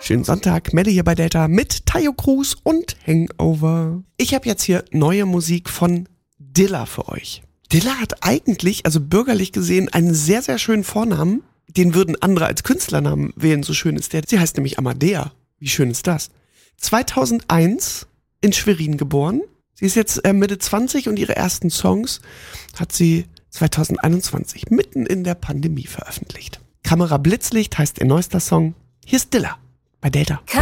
Schönen Sonntag, Melle hier bei Delta mit Tayo Cruz und Hangover. Ich habe jetzt hier neue Musik von Dilla für euch. Dilla hat eigentlich, also bürgerlich gesehen, einen sehr, sehr schönen Vornamen. Den würden andere als Künstlernamen wählen, so schön ist der. Sie heißt nämlich Amadea. Wie schön ist das? 2001 in Schwerin geboren. Sie ist jetzt Mitte 20 und ihre ersten Songs hat sie 2021 mitten in der Pandemie veröffentlicht. Kamera Blitzlicht heißt ihr neuester Song. Hier ist Dilla bei Delta.